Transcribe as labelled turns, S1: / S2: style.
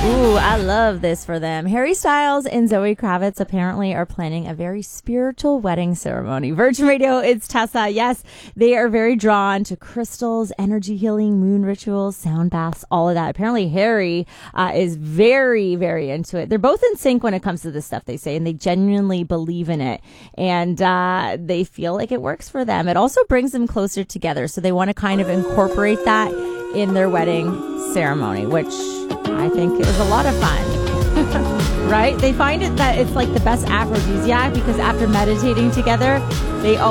S1: Ooh, I love this for them. Harry Styles and Zoe Kravitz apparently are planning a very spiritual wedding ceremony. Virgin Radio, it's Tessa. Yes, they are very drawn to crystals, energy healing, moon rituals, sound baths, all of that. Apparently, Harry is very, very into it. They're both in sync when it comes to this stuff, they say, and they genuinely believe in it. And they feel like it works for them. It also brings them closer together. So they want to kind of incorporate that in their wedding ceremony, which I think is a lot of fun. Right? They find it that it's like the best aphrodisiac because after meditating together, they always